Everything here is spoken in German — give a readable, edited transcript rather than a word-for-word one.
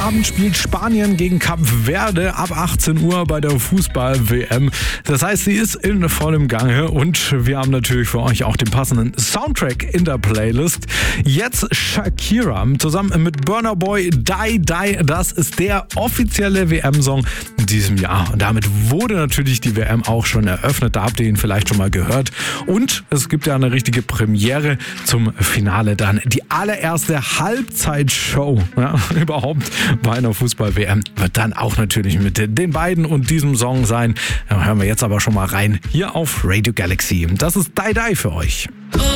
Abend spielt Spanien gegen Kap Verde ab 18 Uhr bei der Fußball-WM. Das heißt, sie ist in vollem Gange und wir haben natürlich für euch auch den passenden Soundtrack in der Playlist. Jetzt Shakira zusammen mit Burna Boy, Die Die. Das ist der offizielle WM-Song in diesem Jahr. Und damit wurde natürlich die WM auch schon eröffnet. Da habt ihr ihn vielleicht schon mal gehört. Und es gibt ja eine richtige Premiere zum Finale dann. Die allererste Halbzeitshow überhaupt bei einer Fußball-WM wird dann auch natürlich mit den beiden und diesem Song sein. Da hören wir jetzt aber schon mal rein hier auf Radio Galaxy. Das ist Die Die für euch.